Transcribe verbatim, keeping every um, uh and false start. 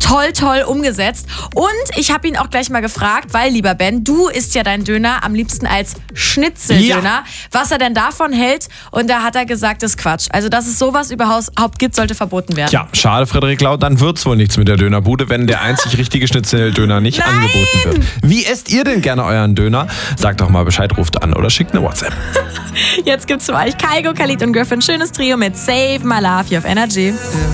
toll, toll umgesetzt. Und ich habe ihn auch gleich mal gefragt, weil, lieber Ben, du isst ja deinen Döner am liebsten als Schnitzeldöner, ja. was er denn davon hält. Und da hat er gesagt, das ist Quatsch. Also, dass es sowas überhaupt gibt, sollte verboten werden. Tja, schade, Frederik Lau, dann wird's wohl nichts mit der Dönerbude, wenn der einzig richtige Schnitzeldöner nicht Nein! angeboten wird. Wie esst ihr denn gerne euren Döner? Sagt doch mal Bescheid, ruft an oder schickt eine WhatsApp. Jetzt gibt's für euch Kygo, Khalid und Griffin. Schönes Trio mit Save My Love hier auf Energy.